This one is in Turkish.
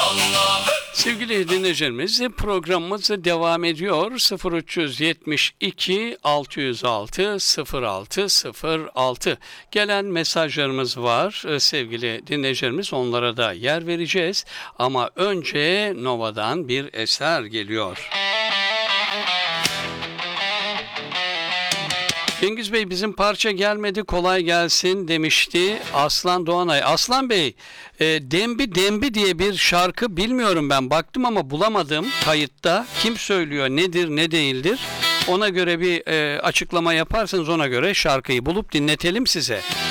Sevgili dinleyicilerimiz, programımız devam ediyor. 0372 606 0606 gelen mesajlarımız var. Sevgili dinleyicilerimiz, onlara da yer vereceğiz. Ama önce Nova'dan bir eser geliyor. Cengiz Bey, bizim parça gelmedi, kolay gelsin demişti Aslan Doğanay. Aslan Bey, Dembi Dembi diye bir şarkı bilmiyorum, ben baktım ama bulamadım kayıtta. Kim söylüyor, nedir ne değildir, ona göre bir açıklama yaparsanız ona göre şarkıyı bulup dinletelim size.